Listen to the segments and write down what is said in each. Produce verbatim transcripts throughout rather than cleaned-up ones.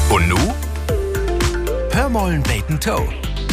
Und nu? Hör mollen beten Toe.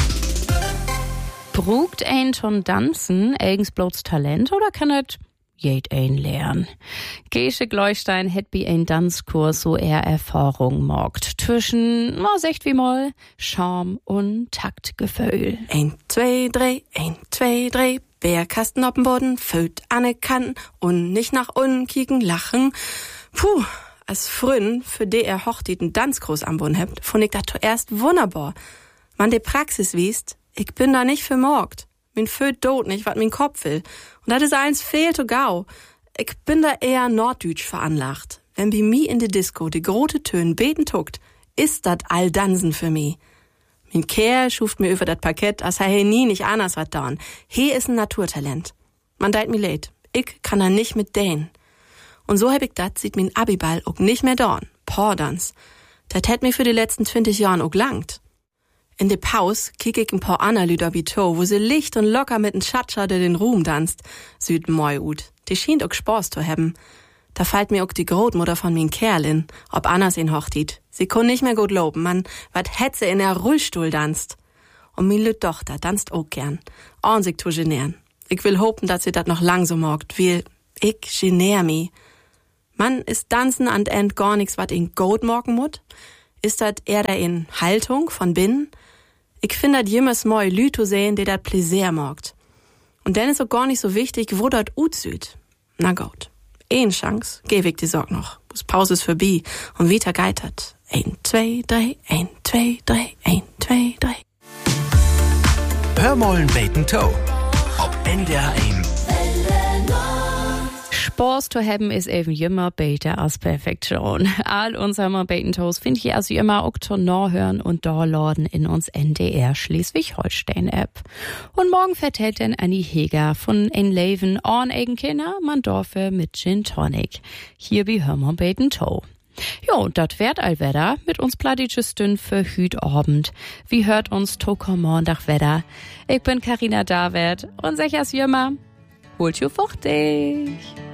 Brugt ein schon Dansen eigens bloß Talent oder kann et jed ein lernen? Gesche Gleustein het bi ein Tanzkurs so er Erfahrung morgt. Zwischen, na, secht wie mal, Charme und Taktgefühl. Ein, zwei, drei, ein, zwei, drei. Bärkasten auf dem Boden, Föt an den Kanten und nicht nach unten kicken, lachen. Puh, als frühen, für die er hochtieten Tanzkurs am Boden habt, fand ich das zuerst wunderbar. Man die Praxis wiest, ich bin da nicht vermorgt. Min Föt dot nicht, wat min Kopf will. Und das is eins fehlt to gau. Ich bin da eher norddeutsch veranlagt. Wenn bi mi in de Disco die grote Töne beten tuckt, ist dat all Dansen für mi. Min Kerl schuft mir über dat Parkett, als er nie nicht anders wat dorn. He is ein Naturtalent. Man deit mi leid. Ich kann da nicht mit dänen. Und so hab ich dat, sieht min Abiball auch nicht mehr dorn. Pordans. Dat hätt mir für die letzten zwanzig Jahren auch langt. In de Paus kiek ich ein paar Anna-Lüder wie to, wo sie licht und locker mit n Schatscher, der den Ruhm danst. Süd moi ut. Die schient auch Spaß zu haben. Da fällt mir auch die Großmutter von min Kerlin, ob Annas ihn hochtiet. Sie kon nicht mehr gut loben, man, wat hätt sie in der Rollstuhl danst. Und min lüt Tochter danst auch gern. Und sich zu genieren. Ich will hopen, dass sie dat noch lang so morgt, weil ich genier mi. Man, ist Dansen an end gar nix, wat in gut morgen mut? Ist dat eher da in Haltung von binnen? Ich find dat jemals moi Lü zu sehen, die dat Pläsier morgt. Und denn ist auch gar nicht so wichtig, wo dat ut süd. Na gut. Een Chance, geh ich die Sorg noch. Bis Pause ist vorbei und wieder geitert. Ein, zwei, drei, ein, zwei, drei, ein, zwei, drei. Hör mollen beten Toe. Ob N D R eins. Spaß zu haben ist eben immer besser als Perfektion. All unsere Beten-Toes finde ich also immer auch zu nachhören und downloaden in uns N D R Schleswig-Holstein-App. Und morgen vertellt dann Annie Heger von ein Leben an Eigenkinder, man Dorfe mit Gin Tonic. Hier bei Hörmann Beten-Toe. Jo, dat werd allwetter mit uns plattitsches Dünn für Hüt Abend. Wie hört uns Tokomondach Wetter? Ich bin Carina David und sech as jümmer. Holt ju fuchtig!